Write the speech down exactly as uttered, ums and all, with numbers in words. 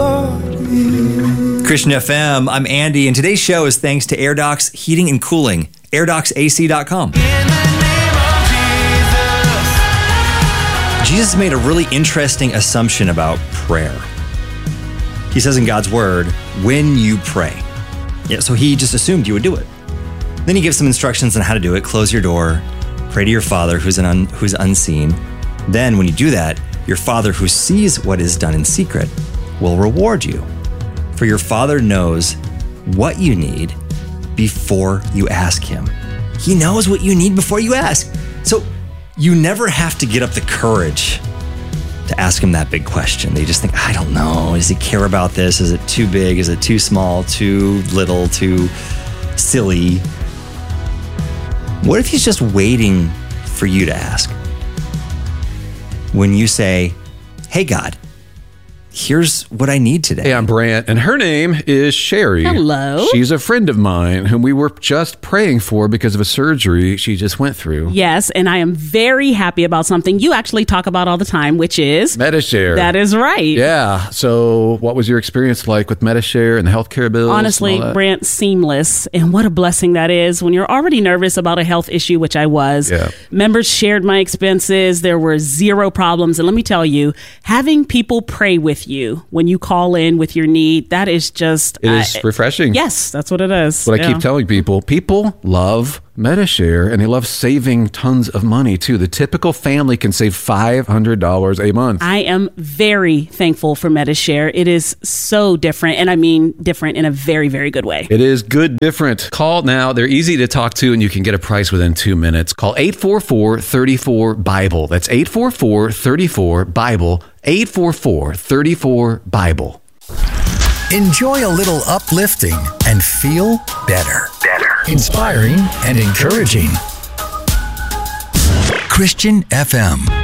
God is. Christian F M, I'm Andy, and today's show is thanks to AirDocs Heating and Cooling, air docs A C dot com. Jesus made a really interesting assumption about prayer. He says in God's word, when you pray. Yeah, so he just assumed you would do it. Then he gives some instructions on how to do it. Close your door, pray to your Father who's, an un, who's unseen. Then when you do that, your Father who sees what is done in secret will reward you. For your Father knows what you need before you ask him. He knows what you need before you ask. So you never have to get up the courage to ask him that big question. They just think, I don't know. Does he care about this? Is it too big? Is it too small? Too little? Too silly? What if he's just waiting for you to ask? When you say, hey, God, here's what I need today. Hey, I'm Brant, and her name is Sherry. Hello. She's a friend of mine whom we were just praying for because of a surgery she just went through. Yes, and I am very happy about something you actually talk about all the time, which is... Medi-Share. That is right. Yeah. So what was your experience like with Medi-Share and the healthcare bills? Honestly, Brant, seamless. And what a blessing that is when you're already nervous about a health issue, which I was. Yeah. Members shared my expenses. There were zero problems. And let me tell you, having people pray with you when you call in with your need, that is just... It is uh, refreshing. Yes, that's what it is. What yeah. I keep telling people, people love Medi-Share, and they love saving tons of money, too. The typical family can save five hundred dollars a month. I am very thankful for Medi-Share. It is so different, and I mean different in a very, very good way. It is good different. Call now. They're easy to talk to, and you can get a price within two minutes. Call eight four four, three four, BIBLE. That's eight four four, three four, BIBLE. eight four four, three four, BIBLE. Enjoy a little uplifting and feel better. Better. Inspiring and encouraging. Christian F M.